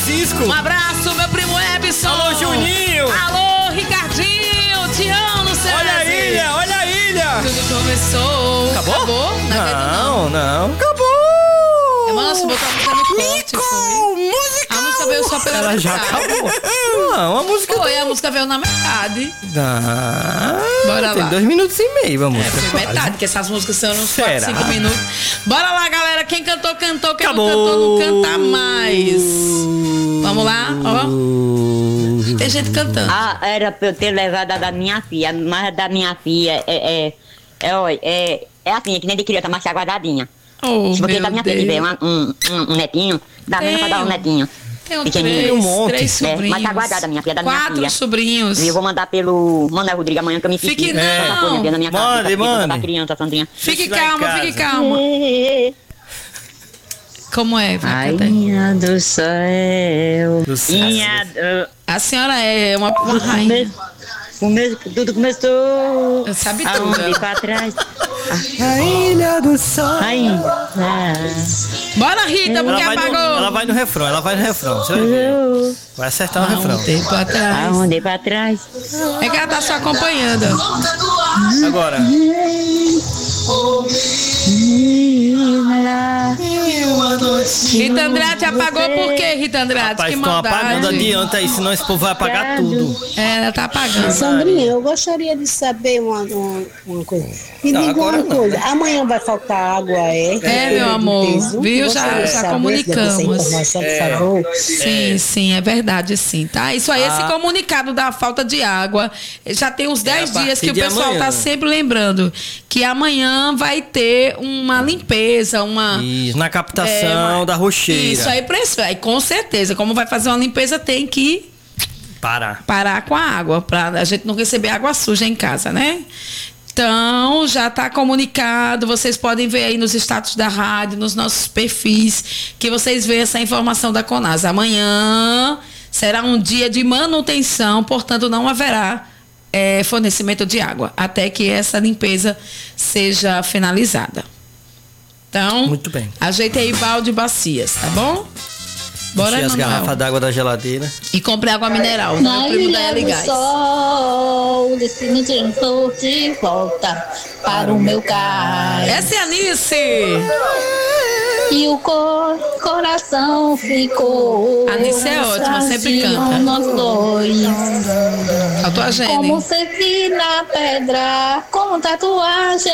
Francisco. Um abraço, meu primo Ebson. Alô, Juninho. Alô, Ricardinho. Te amo, César. Olha a ilha, olha a ilha. Tudo começou. Acabou? Não. Acabou. Nossa, botou a música no corte, foi. Música. A música veio só pela Ela já acabou. Não, a música... Foi, a música veio na metade. Bora tem lá. 2 minutos e meio a música. Foi metade, porque essas músicas são uns 4, Será? 5 minutos. Bora lá, galera. Quem cantou, cantou. Quem Acabou. não cantou, não canta mais. Vamos lá, ó. Tem gente cantando. Ah, era pra eu ter levado a da minha filha, mas a da minha filha é assim, é que nem de criança, mas aguardadinha. Oh, Se você meu da minha filha Deus. tiver um netinho, dá mesmo pra dar um netinho. Tenho Pequenininho. um monte. 3 sobrinhos. Mas tá guardada, minha filha, da minha 4 filha. sobrinhos. E eu vou mandar pelo Manuel Rodrigues amanhã que eu me fique. Fique não. Na minha casa, Mande. da criança, Sandrinha. Fique Deixa lá em calma, casa. fique calma. Como é? Vai, canta aí. Rainha do céu. A senhora é uma rainha. Tudo começou. Eu sabe Aonde tudo. pra trás. A ilha do sol. Rainha. Bora, Rita, porque Ela apagou. vai no refrão, Você vai ver. Vai acertar o refrão. Um tempo atrás. Aonde pra trás. É que ela tá só acompanhando. Agora. Rita Andrade apagou por quê, Rita Andrade? Rapaz, Que estão maldade. apagando, adianta aí, senão esse povo vai apagar tudo. É, ela tá apagando. Sandrinha, eu gostaria de saber uma coisa. Me Não, diga agora uma não. coisa. Amanhã vai faltar água, é? É, meu amor. Viu? Gostaria de Já saber, comunicamos. Essa informação, por favor. Sim, é verdade, sim, tá? Isso aí, esse comunicado da falta de água, já tem uns 10 a dias que o partir de pessoal amanhã. tá sempre lembrando que amanhã vai ter uma limpeza, Isso, na captação da rocheira. Isso aí, aí com certeza, como vai fazer uma limpeza, tem que parar com a água, pra a gente não receber água suja em casa, né? Então, já está comunicado, vocês podem ver aí nos status da rádio, nos nossos perfis, que vocês veem essa informação da Conasa. Amanhã será um dia de manutenção, portanto não haverá fornecimento de água, até que essa limpeza seja finalizada. Então, muito bem. Ajeite aí balde e bacias, tá bom? Bora, Encher as Emanuel. garrafas d'água da geladeira. E compre água mineral. Na Meu primo da ilha L do Gás. sol, destino de volta para o meu cais. Essa é a Anice. E o coração ficou. A Anice é ótima, sempre canta. Nós dois. Faltou a Jenny. Como sempre na pedra, com tatuagem.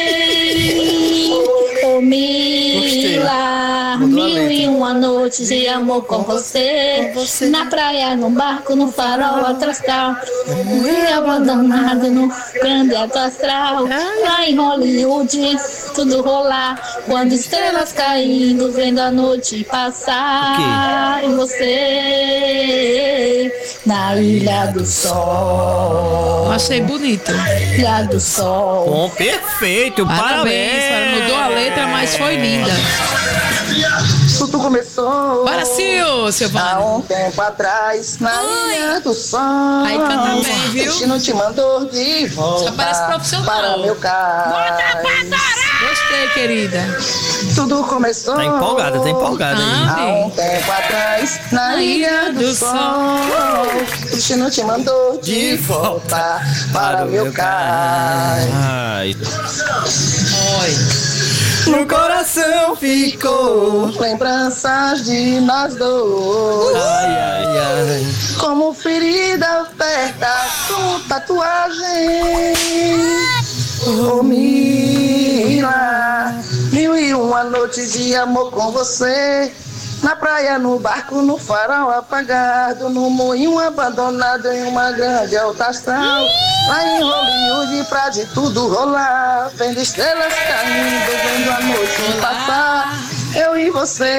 Ô Mila, Mudou a 1001 noites de amor com você. Na praia, no barco, no farol astral. E abandonado no grande alto astral. Lá em Hollywood, tudo rolar. Quando estrelas caindo, vendo a noite passar. E você na Ilha do Sol. Eu achei bonito. Ilha do Sol. Bom, perfeito, parabéns. Mudou a letra, mas foi linda. Tudo começou. Bora, Silvana. Há um tempo atrás, na Ilha do Sol. Aí canta bem, viu? O destino te mandou de volta. Só parece profissional. Para meu cais. Gostei, querida. Tudo começou. Tá empolgada aí. Há um tempo atrás, na Ilha do Sol. O destino te mandou de volta para meu cais. Ai. No coração ficou lembranças de nós dois. Ai. Como ferida aberta com tatuagem. Oh, Mila, 1001 noites de amor com você. Na praia, no barco, no farol apagado, no moinho abandonado em uma grande alta astral. Lá em Hollywood, pra de tudo rolar, vendo estrelas caindo, vendo a noite passar. Eu e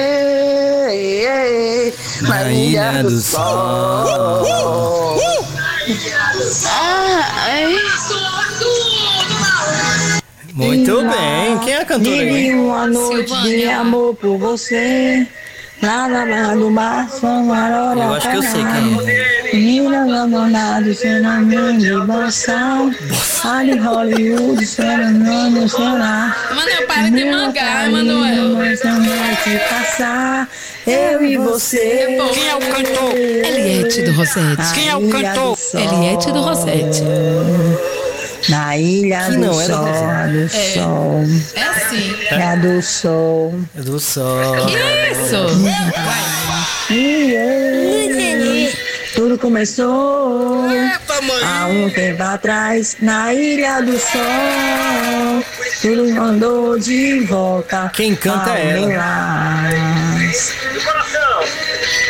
você na Ilha do Sol. Muito bem. Quem é a cantora aí? Uma noite de amor por você. lá na barra do bar, Eu acho que eu sei quem é. Menina abandonada, fenômeno de bossa. Ali Hollywood, fenômeno, será. Manoel, para de mangar, Manoel. Passar, eu e você. Quem é o cantor? Eliette do Rosete. Quem é o cantor? Eliette do Rosete. Na ilha Que do não é do sol, do sol. É assim. É do sol. É do sol. Isso. Tudo começou há um tempo atrás, na Ilha do Sol. Tudo mandou de volta. Quem canta é ela.